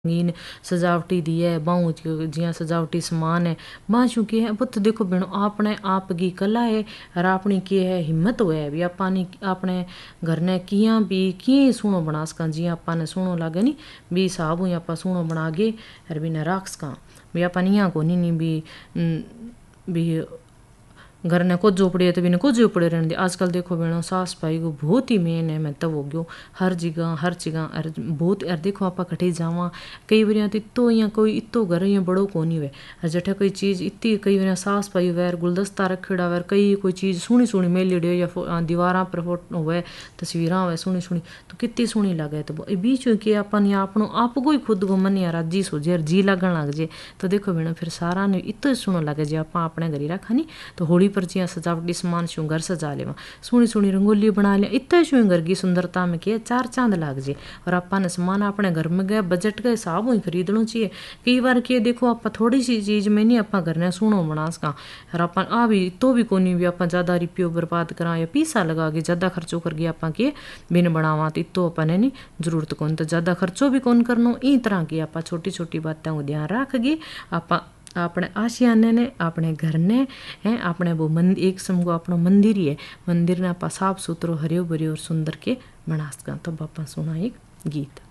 रंगीन सजावटी दी है बाहू जिया सजावटी समान है बाशू के है बुत देखो बिनो अपने आप की कला है और अपनी के है हिम्मत होए भी आपानी अपने घर ने किया भी किए सुनो बना सका जिया आपा ने सुनो लागे नी भी हिसाब हुई आपा सुनो बना गे और बिना राख सका भी अपन यहाँ को नहीं भी घर ने कुछ झोपड़ी है तो बिना कुछ झोपड़े रहने दे। आजकल देखो बेनो सास भाई को बहुत ही मेन है मैं तब हो गयो हर जगह अर बहुत अर देखो आपा कटे जावा कई बार तो इतो या कोई इतो घर या बड़ो कोनी वे अर जठे कोई चीज इतनी कई बार सास भाई वैर गुलदस्ता रखेड़ा वैर कई कोई चीज सुनी सुनी मेलेड़ी या दीवारा पर फोटो हुए तस्वीर हुए सुनी सुनी तो कितनी सुनी लगे तो बीच में कि अपन या अपनो आपको ही खुद को मन या राजी सोचे जी लगन लग जाए तो देखो बेनो फिर सारा ने इतो सुनो लगे जे आप अपने घर ही रखा नहीं तो होली पर जिया सजावटी सामान शू घर सजा लेवा सुनी सुनी रंगोली बना लिया इतना शू घर की सुंदरता में किया चार चांद लाग जाए और आपा ने सामान अपने घर में गए बजट के हिसाब ही खरीदना चाहिए। कई बार के देखो आप थोड़ी सी चीज में नहीं आप घर ने सुनो बना सका और अपन आ भी तो भी कोनी भी आप ज्यादा रुपये बर्बाद करा या पैसा लगा के ज्यादा खर्चो कर गया आप के बिन बनावा तो इतो अपने नहीं जरूरत कौन तो ज्यादा खर्चो भी कौन करनो ई तरह की आप छोटी छोटी बातों को ध्यान रख गए आप अपने आशियाने ने अपने घर ने हैं अपने वो एक समझो अपना मंदिर ही है मंदिर ने आप साफ सुथरो हरियो भरियो और सुंदर के बना सका। तो बापा सुना एक गीत।